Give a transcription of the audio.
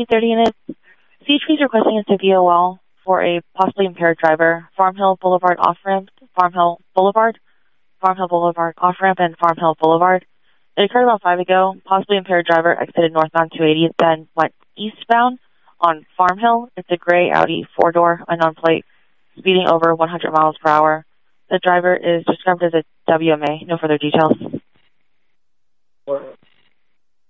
30 units. CHP is requesting a CVOL for a possibly impaired driver. Farm Hill Boulevard off-ramp, Farm Hill Boulevard off-ramp, and Farm Hill Boulevard. It occurred about 5 ago. Possibly impaired driver exited northbound 280, then went eastbound on Farm Hill. It's a gray Audi 4-door, unknown plate, speeding over 100 miles per hour. The driver is described as a WMA. No further details.